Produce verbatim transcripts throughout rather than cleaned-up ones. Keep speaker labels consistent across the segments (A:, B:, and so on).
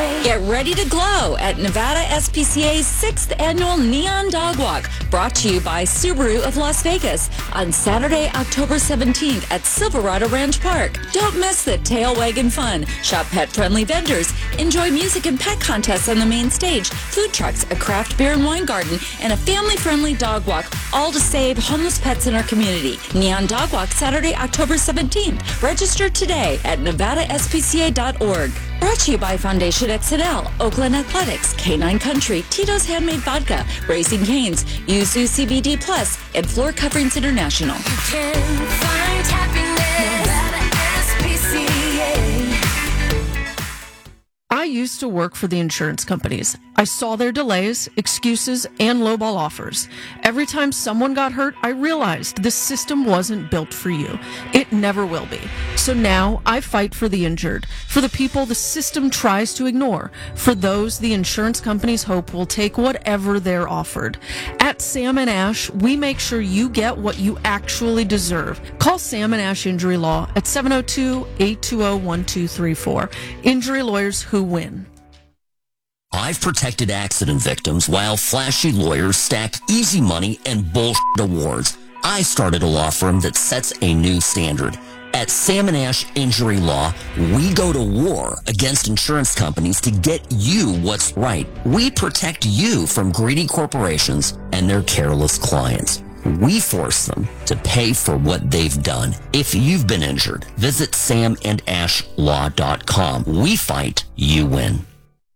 A: Get ready to glow at Nevada S P C A's sixth Annual Neon Dog Walk, brought to you by Subaru of Las Vegas on Saturday, October seventeenth at Silverado Ranch Park. Don't miss the tail wagging fun. Shop pet-friendly vendors. Enjoy music and pet contests on the main stage, food trucks, a craft beer and wine garden, and a family-friendly dog walk, all to save homeless pets in our community. Neon Dog Walk, Saturday, October seventeenth. Register today at nevada S P C A dot org. Brought to you by Foundation X N L, Oakland Athletics, Canine Country, Tito's Handmade Vodka, Raising Cane's, Yuzu C B D Plus, and Floor Coverings International.
B: You can find happiness at S P C A.
C: I used to work for the insurance companies. I saw their delays, excuses, and lowball offers. Every time someone got hurt, I realized the system wasn't built for you. It never will be. So now I fight for the injured, for the people the system tries to ignore, for those the insurance companies hope will take whatever they're offered. At Sam and Ash, we make sure you get what you actually deserve. Call Sam and Ash Injury Law at seven oh two, eight two zero, one two three four. Injury lawyers who win.
D: I've protected accident victims while flashy lawyers stacked easy money and bullshit awards. I started a law firm that sets a new standard. At Sam and Ash Injury Law, we go to war against insurance companies to get you what's right. We protect you from greedy corporations and their careless clients. We force them to pay for what they've done. If you've been injured, visit sam and ash law dot com. We fight, you win.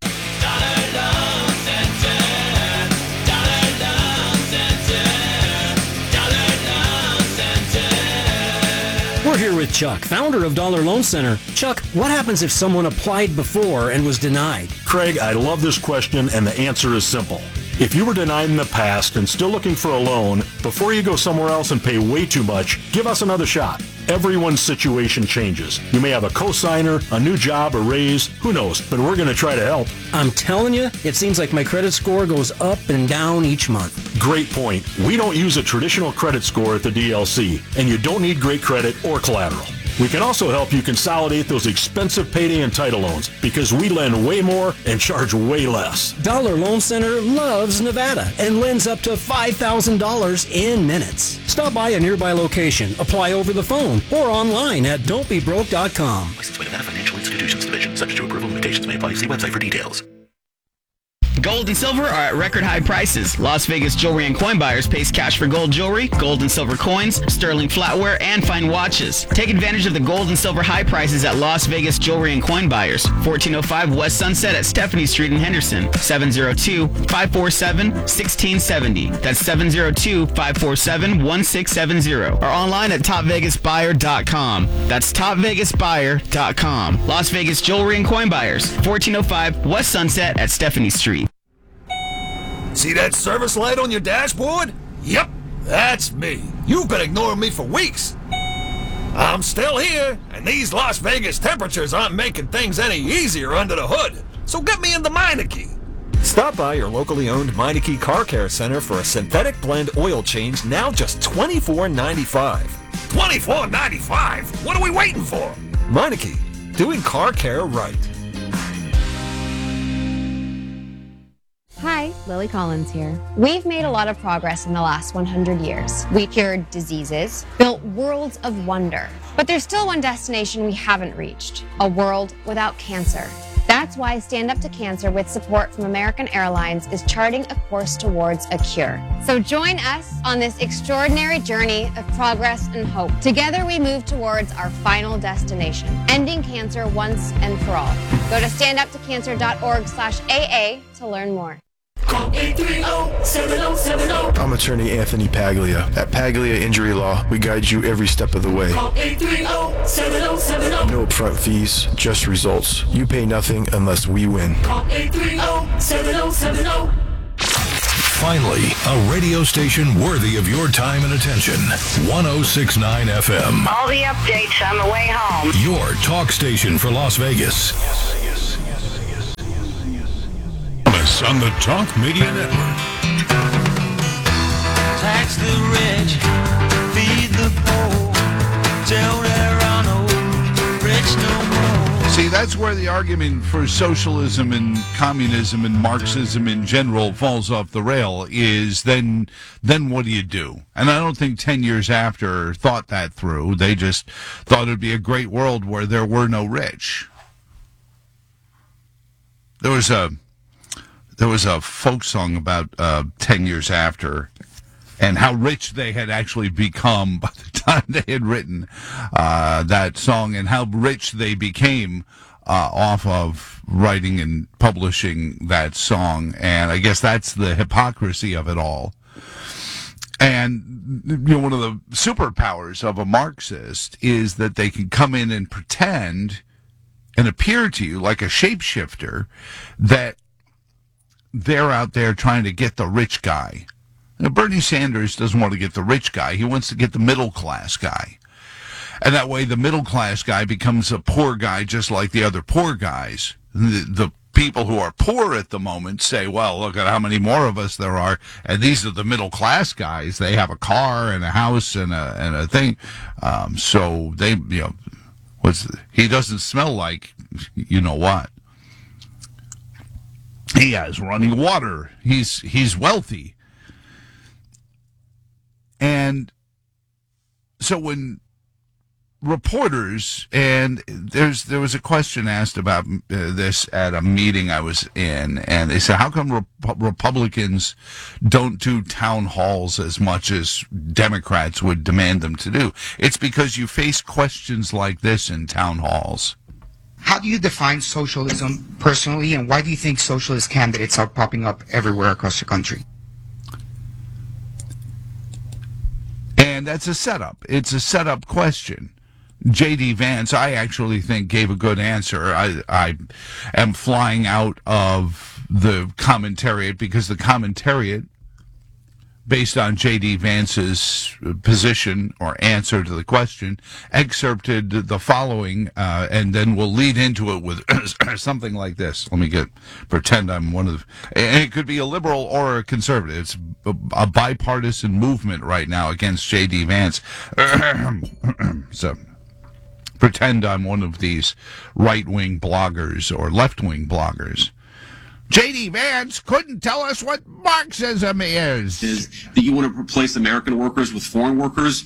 E: We're here with Chuck, founder of Dollar Loan Center. Chuck, what happens if someone applied before and was denied?
F: Craig, I love this question, and the answer is simple. If you were denied in the past and still looking for a loan, before you go somewhere else and pay way too much, give us another shot. Everyone's situation changes. You may have a cosigner, a new job, a raise, who knows, but we're going to try to help.
E: I'm telling you, it seems like my credit score goes up and down each month.
F: Great point. We don't use a traditional credit score at the D L C, and you don't need great credit or collateral. We can also help you consolidate those expensive payday and title loans because we lend way more and charge way less.
E: Dollar Loan Center loves Nevada and lends up to five thousand dollars in minutes. Stop by a nearby location, apply over the phone, or online at don't be broke dot com.
G: Licensed by Nevada Financial Institutions Division. Subject to approval, limitations may apply. See website for details.
H: Gold and silver are at record high prices. Las Vegas Jewelry and Coin Buyers pays cash for gold jewelry, gold and silver coins, sterling flatware, and fine watches. Take advantage of the gold and silver high prices at Las Vegas Jewelry and Coin Buyers. fourteen oh five West Sunset at Stephanie Street in Henderson. seven oh two, five four seven, one six seven oh. That's seven oh two, five four seven, one six seven oh. Or online at top vegas buyer dot com. That's top vegas buyer dot com. Las Vegas Jewelry and Coin Buyers. fourteen oh five West Sunset at Stephanie Street.
I: See that service light on your dashboard? Yep, that's me. You've been ignoring me for weeks. I'm still here, and these Las Vegas temperatures aren't making things any easier under the hood. So get me into Meineke.
J: Stop by your locally owned Meineke Car Care Center for a synthetic blend oil change, now just twenty-four ninety-five.
I: twenty-four ninety-five? What are we waiting for?
J: Meineke, doing car care right.
K: Hi, Lily Collins here. We've made a lot of progress in the last one hundred years. We cured diseases, built worlds of wonder. But there's still one destination we haven't reached, a world without cancer. That's why Stand Up to Cancer, with support from American Airlines, is charting a course towards a cure. So join us on this extraordinary journey of progress and hope. Together we move towards our final destination, ending cancer once and for all. Go to stand up to cancer dot org slash A A to learn more.
B: Call eight three zero, seven zero seven zero.
L: I'm attorney Anthony Paglia. At Paglia Injury Law, we guide you every step of the way.
B: Call eight three zero, seven zero seven zero.
L: No upfront fees, just results. You pay nothing unless we win.
B: Call eight three zero, seven zero seven zero.
M: Finally, a radio station worthy of your time and attention. one oh six point nine F M.
N: All the updates on the way home.
M: Your talk station for Las Vegas. On the Talk Media Network.
O: Tax the rich, feed the poor, till there are no rich no more. See, that's where the argument for socialism and communism and Marxism in general falls off the rail is then then what do you do? And I don't think ten years after thought that through. They just thought it would be a great world where there were no rich. There was a there was a folk song about uh, ten years after and how rich they had actually become by the time they had written uh, that song, and how rich they became uh, off of writing and publishing that song. And I guess that's the hypocrisy of it all. And you know, one of the superpowers of a Marxist is that they can come in and pretend and appear to you like a shapeshifter that they're out there trying to get the rich guy. Now, Bernie Sanders doesn't want to get the rich guy. He wants to get the middle-class guy. And that way the middle-class guy becomes a poor guy just like the other poor guys. The, the people who are poor at the moment say, well, look at how many more of us there are, and these are the middle-class guys. They have a car and a house and a, and a thing. Um, so they, you know, what's the, he doesn't smell like you know what. He has running water. He's he's wealthy. And so when reporters, and there's there was a question asked about uh, this at a meeting I was in, and they said, how come Rep- Republicans don't do town halls as much as Democrats would demand them to do? It's because you face questions like this in town halls.
P: How do you define socialism personally, and why do you think socialist candidates are popping up everywhere across the country?
O: And that's a setup. It's a setup question. J D. Vance, I actually think, gave a good answer. I, I am flying out of the commentariat because the commentariat, based on J D. Vance's position or answer to the question, excerpted the following, uh, and then we'll lead into it with something like this. Let me get pretend I'm one of the, and it could be a liberal or a conservative. It's a, a bipartisan movement right now against J D. Vance. So pretend I'm one of these right-wing bloggers or left-wing bloggers. J D. Vance couldn't tell us what Marxism is.
Q: Is that you want to replace American workers with foreign workers?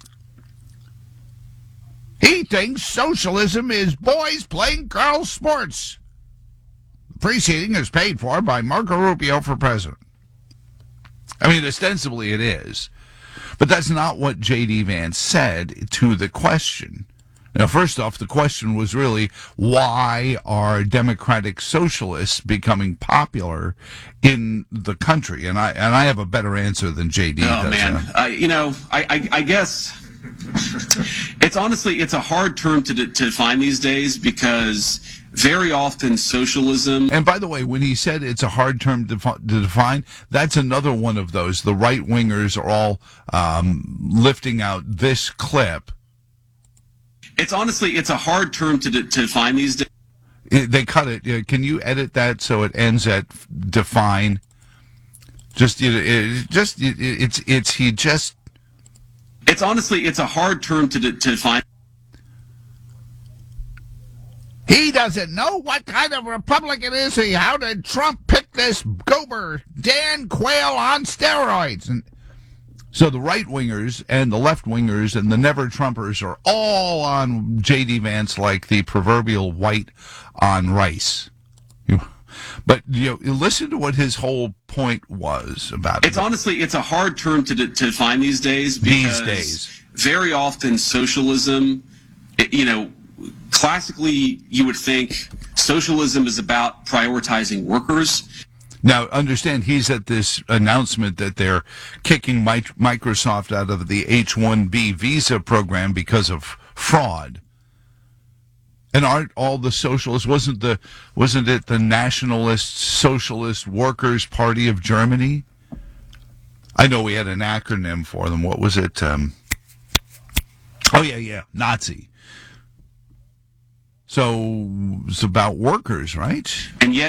O: He thinks socialism is boys playing girls' sports. The preceding is paid for by Marco Rubio for president. I mean, ostensibly it is. But that's not what J D. Vance said to the question. Now, first off, the question was really, why are democratic socialists becoming popular in the country? And I and I have a better answer than J D.
Q: Oh,
O: does.
Q: man. Uh, you know, I, I, I guess it's honestly, it's a hard term to, to define these days because very often socialism...
O: And by the way, when he said it's a hard term to, to define, that's another one of those. The right-wingers are all um, lifting out this clip.
Q: It's honestly, it's a hard term to, to define these days.
O: It, they cut it. Can you edit that so it ends at define? Just, it, it, just, it, it's, it's, he just.
Q: It's honestly, it's a hard term to, to define.
O: He doesn't know what kind of Republican is he. How did Trump pick this goober, Dan Quayle, on steroids? And so the right-wingers and the left-wingers and the never-Trumpers are all on J D. Vance like the proverbial white on rice. But you know, listen to what his whole point was about it.
Q: It's honestly, it's a hard term to, to define these days because
O: these days.
Q: very often socialism, you know, classically you would think socialism is about prioritizing workers.
O: Now, understand, he's at this announcement that they're kicking Microsoft out of the H one B visa program because of fraud. And aren't all the socialists, wasn't the wasn't it the Nationalist Socialist Workers' Party of Germany? I know we had an acronym for them. What was it? Um, oh, yeah, yeah, Nazi. So it's about workers, right?
Q: And yet